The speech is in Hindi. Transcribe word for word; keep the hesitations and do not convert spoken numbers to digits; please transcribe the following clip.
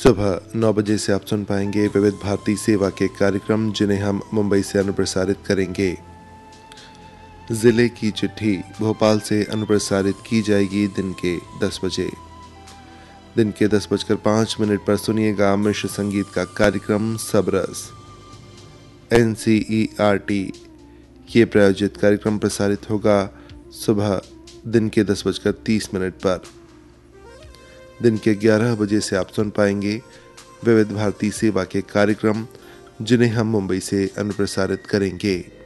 सुबह नौ बजे से आप सुन पाएंगे विविध भारती सेवा के कार्यक्रम, जिन्हें हम मुंबई से अनुप्रसारित करेंगे। जिले की चिट्ठी भोपाल से अनुप्रसारित की जाएगी दिन के दस बजे। दिन के दस बजकर पाँच मिनट पर सुनिएगा मिश्र संगीत का कार्यक्रम Sabras. N C E R T ये प्रायोजित कार्यक्रम प्रसारित होगा सुबह दिन के दस बजकर तीस मिनट पर। दिन के ग्यारह बजे से आप सुन पाएंगे विविध भारती सेवा के कार्यक्रम, जिन्हें हम मुंबई से अनुप्रसारित करेंगे।